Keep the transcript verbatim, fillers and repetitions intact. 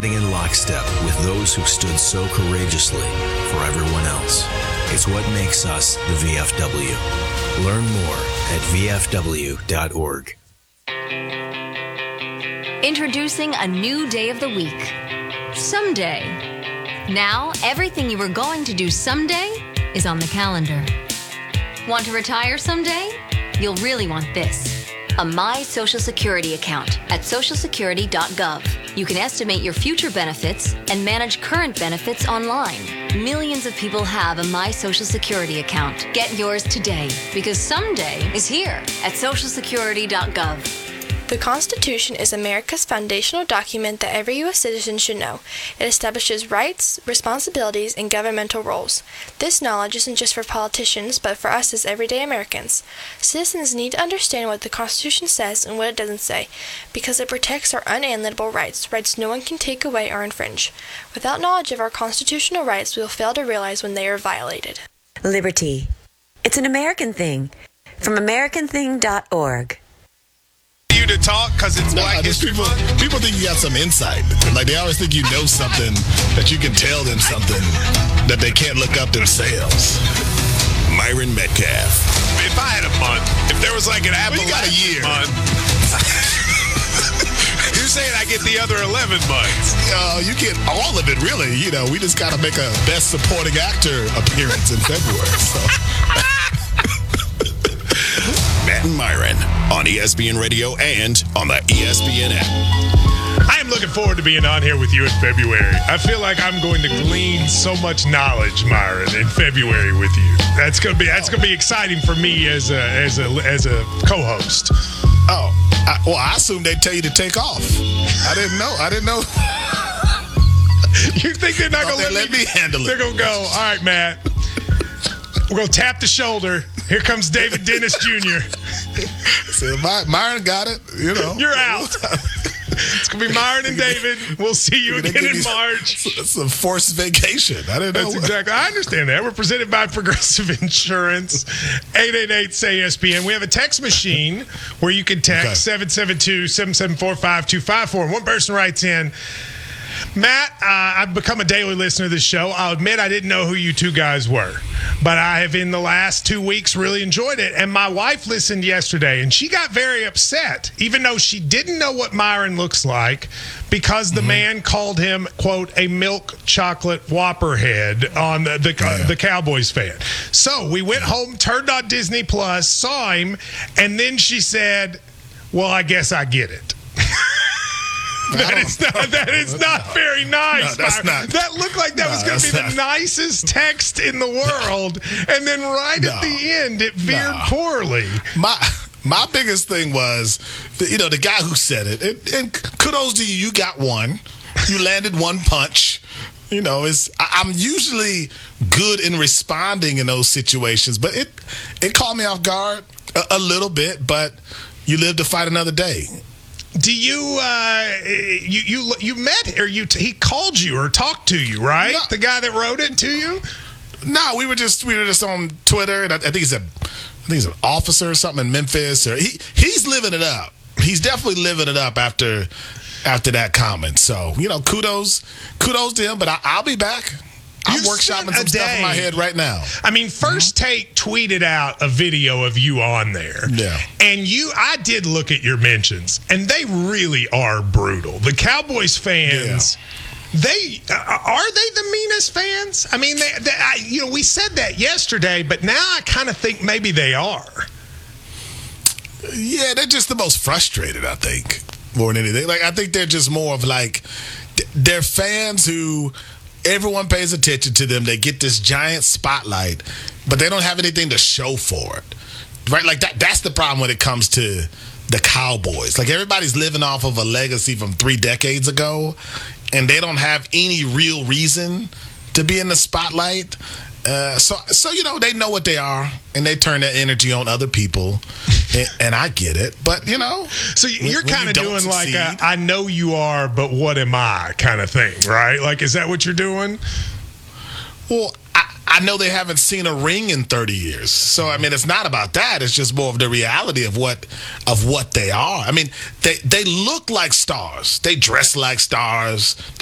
standing in lockstep with those who stood so courageously for everyone else. It's what makes us the V F W. Learn more at v f w dot org. Introducing a new day of the week. Someday. Now, everything you were going to do someday is on the calendar. Want to retire someday? You'll really want this. A My Social Security account at social security dot gov. You can estimate your future benefits and manage current benefits online. Millions of people have a My Social Security account. Get yours today, because someday is here at social security dot gov. The Constitution is America's foundational document that every U S citizen should know. It establishes rights, responsibilities, and governmental roles. This knowledge isn't just for politicians, but for us as everyday Americans. Citizens need to understand what the Constitution says and what it doesn't say, because it protects our unalienable rights, rights no one can take away or infringe. Without knowledge of our constitutional rights, we will fail to realize when they are violated. Liberty. It's an American thing. From american thing dot org. You to talk because it's no, Black just History people, Month? people think you got some insight. Like, they always think you know something, that you can tell them something that they can't look up themselves. Myron Metcalf. If I had a month, if there was like an Well, Appalachian you got a year. month, you're saying I get the other eleven months. Uh, you get all of it, really. You know, we just got to make a Best Supporting Actor appearance in February. So. Matt and Myron on E S P N Radio and on the E S P N app. I am looking forward to being on here with you in February. I feel like I'm going to glean so much knowledge, Myron, in February with you. That's gonna be that's gonna be exciting for me as a as a as a co-host. Oh, I, well, I assumed they'd tell you to take off. I didn't know. I didn't know. You think they're not Thought gonna they'd let, let me handle it. They're gonna go, all right, Matt. We're gonna tap the shoulder. Here comes David Dennis Junior So My, Myron got it. You know, You're out. It's gonna be Myron and David. We'll see you They again give in you March. It's a forced vacation. I didn't know. That's exactly. I understand that. We're presented by Progressive Insurance. eight eight eight S A Y S P N. We have a text machine where you can text Okay. seven seven two, seven seven four, five two five four. One person writes in, Matt, uh, I've become a daily listener to this show. I'll admit I didn't know who you two guys were, but I have in the last two weeks really enjoyed it. And my wife listened yesterday, and she got very upset, even though she didn't know what Myron looks like, because the mm-hmm. man called him, quote, a milk chocolate whopper head on the, the, yeah. the Cowboys fan. So we went home, turned on Disney Plus, saw him, and then she said, well, I guess I get it. That is not. That is not no. very nice. No, that's not, that looked like that no, was going to be not. the nicest text in the world, and then right no. at the end, it veered no. poorly. My my biggest thing was, you know, the guy who said it. And, and kudos to you. You got one. You landed one punch. You know, it's I, I'm usually good in responding in those situations, but it it caught me off guard a, a little bit. But you live to fight another day. Do you, uh, you, you, you met, or you, he called you or talked to you, right? No. The guy that wrote it to you? No, we were just, we were just on Twitter, and I, I think he's a, I think he's an officer or something in Memphis, or he, he's living it up. He's definitely living it up after, after that comment. So, you know, kudos, kudos to him, but I, I'll be back. I'm You workshopping some day. stuff in my head right now. I mean, First mm-hmm. Take tweeted out a video of you on there. Yeah. And you, I did look at your mentions, and they really are brutal. The Cowboys fans, yeah. they uh, are they the meanest fans? I mean, they, they, I, you know, we said that yesterday, but now I kind of think maybe they are. Yeah, they're just the most frustrated, I think, more than anything. Like, I think they're just more of like, they're fans who everyone pays attention to them. They get this giant spotlight, but they don't have anything to show for it. Right? Like, that that's the problem when it comes to the Cowboys. Like, everybody's living off of a legacy from three decades ago, and they don't have any real reason to be in the spotlight. Uh, so, so you know, they know what they are, and they turn their energy on other people, and, and I get it. But, you know. So you're kind of you doing succeed, like a, I know you are, but what am I kind of thing, right? Like, is that what you're doing? Well, I, I know they haven't seen a ring in thirty years. So, I mean, it's not about that. It's just more of the reality of what of what they are. I mean, they, they look like stars. They dress like stars.